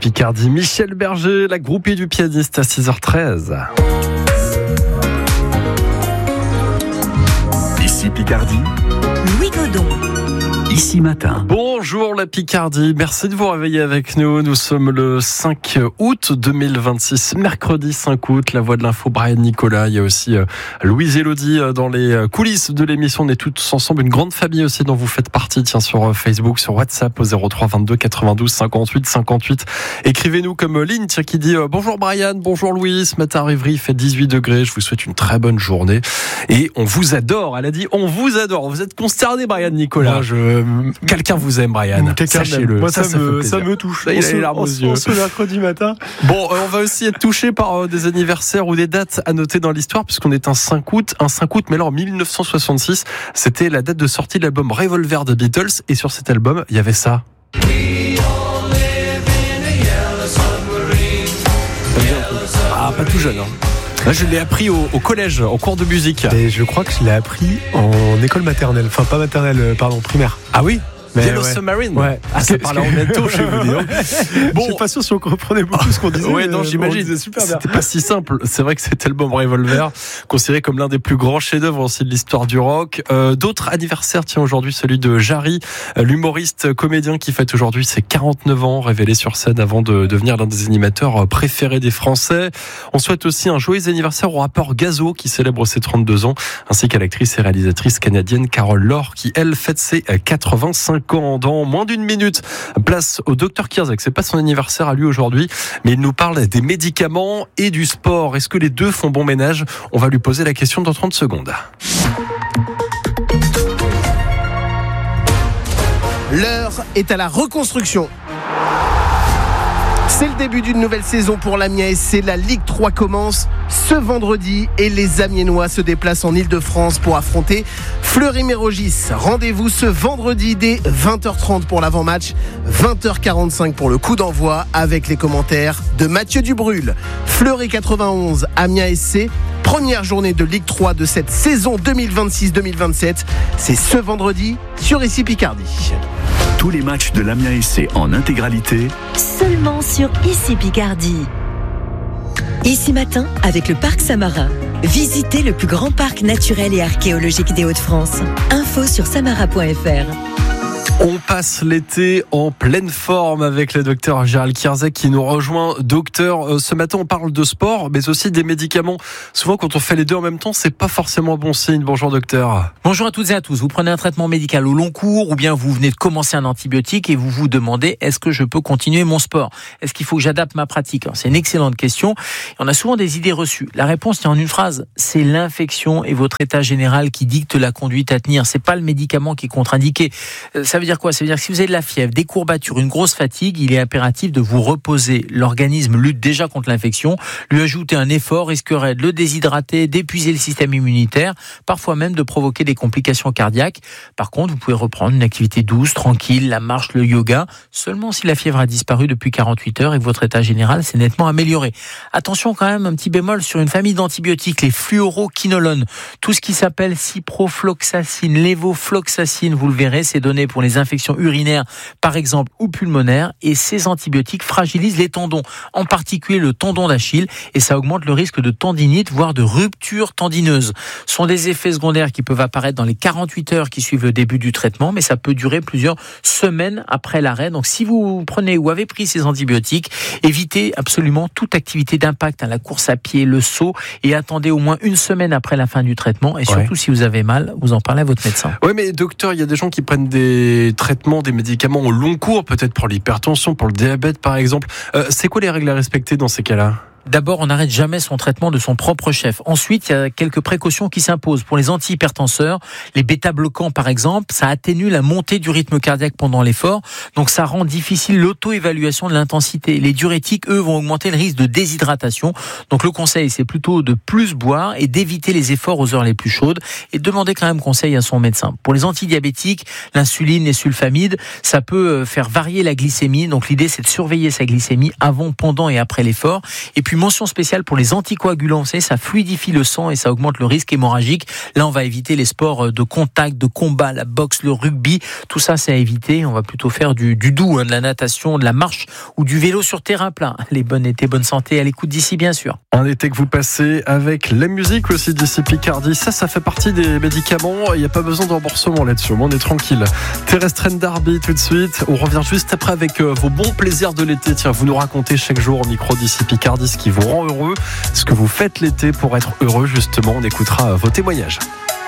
Picardie. Michel Berger, la groupie du pianiste à 6h13. Ici Picardie. Louis Godon. Ici Matin. Bonjour la Picardie, merci de vous réveiller avec nous. Nous sommes le 5 août 2026, mercredi 5 août. La voix de l'info, Brian Nicolas. Il y a aussi Louise Elodie dans les coulisses de l'émission. On est tous ensemble, une grande famille aussi dont vous faites partie. Tiens, sur Facebook, sur WhatsApp au 03 22 92 58 58. Écrivez-nous comme Lynn qui dit bonjour Brian, bonjour Louise. Ce matin à Rivry, il fait 18 degrés. Je vous souhaite une très bonne journée. Et on vous adore. Elle a dit on vous adore. Vous êtes consterné, Brian Nicolas. Quelqu'un vous aime, Brian. Sachez-le. Moi, ça me touche. Là, il a les larmes aux yeux. Ce mercredi matin. Bon, on va aussi être touché par des anniversaires ou des dates à noter dans l'histoire, puisqu'on est un 5 août, mais là en 1966, c'était la date de sortie de l'album Revolver des Beatles, et sur cet album, il y avait ça. Ah, pas tout jeune, hein. Là, je l'ai appris au collège, en cours de musique. Et je crois que je l'ai appris en école maternelle. Enfin, pas maternelle, pardon, primaire. Ah oui? Yellow ouais. Submarine. Ouais. Ah, ça parle en netto chez vous, dis donc. Bon, je suis pas sûr si on comprenait beaucoup ce qu'on disait. Ouais, non, j'imagine. C'était pas si simple. C'est vrai que cet album Revolver, considéré comme l'un des plus grands chefs-d'œuvre aussi de l'histoire du rock. D'autres anniversaires, tiens, aujourd'hui, celui de Jarry, l'humoriste comédien qui fête aujourd'hui ses 49 ans, révélé sur scène avant de devenir l'un des animateurs préférés des Français. On souhaite aussi un joyeux anniversaire au rappeur Gazo, qui célèbre ses 32 ans, ainsi qu'à l'actrice et réalisatrice canadienne Carole Laure, qui, elle, fête ses 85 ans. Dans moins d'une minute, place au Dr Kierzek. C'est pas son anniversaire à lui aujourd'hui, mais il nous parle des médicaments et du sport. Est-ce que les deux font bon ménage? On va lui poser la question dans 30 secondes. L'heure est à la reconstruction. C'est le début d'une nouvelle saison pour l'Amiens SC. La Ligue 3 commence ce vendredi et les Amiénois se déplacent en Ile-de-France pour affronter Fleury-Mérogis. Rendez-vous ce vendredi dès 20h30 pour l'avant-match, 20h45 pour le coup d'envoi avec les commentaires de Mathieu Dubrul. Fleury 91, Amiens SC. Première journée de Ligue 3 de cette saison 2026-2027. C'est ce vendredi sur Ici Picardie. Tous les matchs de l'Amiens SC en intégralité, Seulement sur Ici Picardie. Ici Matin avec le Parc Samarin. Visitez le plus grand parc naturel et archéologique des Hauts-de-France. Info sur samara.fr. On passe l'été en pleine forme avec le docteur Gérald Kierzek qui nous rejoint. Docteur, ce matin on parle de sport, mais aussi des médicaments. Souvent quand on fait les deux en même temps, c'est pas forcément bon signe. Bonjour docteur. Bonjour à toutes et à tous. Vous prenez un traitement médical au long cours ou bien vous venez de commencer un antibiotique et vous vous demandez est-ce que je peux continuer mon sport? Est-ce qu'il faut que j'adapte ma pratique? Alors, c'est une excellente question. On a souvent des idées reçues. La réponse tient en une phrase. C'est l'infection et votre état général qui dicte la conduite à tenir. C'est pas le médicament qui est contre-indiqué. Ça veut dire quoi? Ça veut dire que si vous avez de la fièvre, des courbatures, une grosse fatigue, il est impératif de vous reposer. L'organisme lutte déjà contre l'infection. Lui ajouter un effort risquerait de le déshydrater, d'épuiser le système immunitaire, parfois même de provoquer des complications cardiaques. Par contre, vous pouvez reprendre une activité douce, tranquille, la marche, le yoga, seulement si la fièvre a disparu depuis 48 heures et que votre état général s'est nettement amélioré. Attention quand même, un petit bémol sur une famille d'antibiotiques, les fluoroquinolones. Tout ce qui s'appelle ciprofloxacine, lévofloxacine, vous le verrez, c'est donné pour les infections urinaires, par exemple, ou pulmonaires, et ces antibiotiques fragilisent les tendons, en particulier le tendon d'Achille, et ça augmente le risque de tendinite, voire de rupture tendineuse. Ce sont des effets secondaires qui peuvent apparaître dans les 48 heures qui suivent le début du traitement, mais ça peut durer plusieurs semaines après l'arrêt. Donc si vous prenez ou avez pris ces antibiotiques, évitez absolument toute activité d'impact, la course à pied, le saut, et attendez au moins une semaine après la fin du traitement, et surtout si vous avez mal, vous en parlez à votre médecin. Oui, mais docteur, il y a des gens qui prennent des traitements, des médicaments au long cours, peut-être pour l'hypertension, pour le diabète par exemple. C'est quoi les règles à respecter dans ces cas-là ? D'abord, on n'arrête jamais son traitement de son propre chef. Ensuite, il y a quelques précautions qui s'imposent. Pour les antihypertenseurs, les bêta-bloquants par exemple, ça atténue la montée du rythme cardiaque pendant l'effort. Donc ça rend difficile l'auto-évaluation de l'intensité. Les diurétiques, eux, vont augmenter le risque de déshydratation. Donc le conseil, c'est plutôt de plus boire et d'éviter les efforts aux heures les plus chaudes et de demander quand même conseil à son médecin. Pour les antidiabétiques, l'insuline, les sulfamides, ça peut faire varier la glycémie. Donc l'idée, c'est de surveiller sa glycémie avant, pendant et après l'effort. Et puis puis mention spéciale pour les anticoagulants. Vous savez, ça fluidifie le sang et ça augmente le risque hémorragique. Là, on va éviter les sports de contact, de combat, la boxe, le rugby. Tout ça, c'est à éviter. On va plutôt faire du doux, de la natation, de la marche ou du vélo sur terrain plat. Les bonnes étés, bonne santé à l'écoute d'ici, bien sûr. Un été que vous passez avec la musique aussi d'ici Picardie. Ça fait partie des médicaments. Il n'y a pas besoin de remboursement là-dessus. On est tranquille. Terrestre Darby tout de suite. On revient juste après avec vos bons plaisirs de l'été. Tiens, vous nous racontez chaque jour au micro d'ici Picardie ce qui vous rend heureux, ce que vous faites l'été pour être heureux justement. On écoutera vos témoignages.